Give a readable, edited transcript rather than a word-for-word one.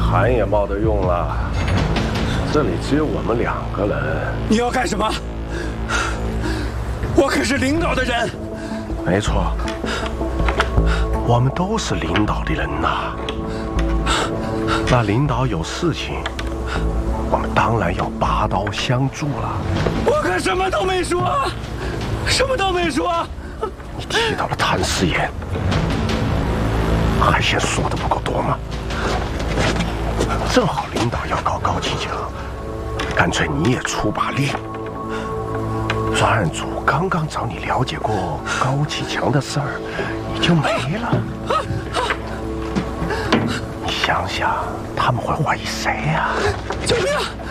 谈也冒得用了。这里只有我们2个人。 你要干什么？我可是领导的人。 没错，我们都是领导的人呐。那领导有事情，我们当然要拔刀相助了。 我可什么都没说，什么都没说。 你提到了谭师爷，还嫌说的不够多吗？正好领导要搞高启强，干脆你也出把力。专案组刚刚找你了解过高启强的事儿，你就没了。你想想，他们会怀疑谁呀？ 救命！